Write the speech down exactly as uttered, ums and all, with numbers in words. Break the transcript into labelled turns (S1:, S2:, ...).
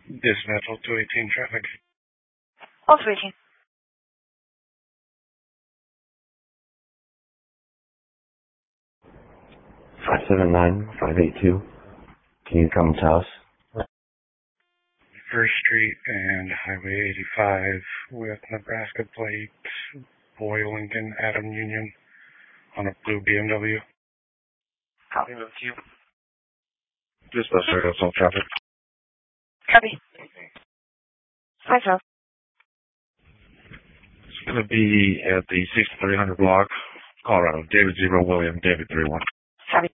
S1: Dispatch two eighteen traffic.
S2: All two eighteen.
S3: five seven nine, five eight two. Can you come to house?
S1: First Street and Highway eighty-five with Nebraska plate, Boy Lincoln, Adam Union, on a blue B M W.
S2: Copy, move to you.
S1: Dispatch zero, all traffic.
S2: Copy. Hi, Charles.
S1: It's going to be at the sixty-three hundred block, Colorado. David zero, William, David three one.
S2: Copy.